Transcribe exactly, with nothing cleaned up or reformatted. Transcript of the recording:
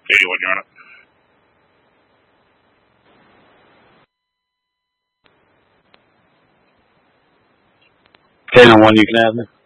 eighty-one, you're on it. ten and one, you can have me.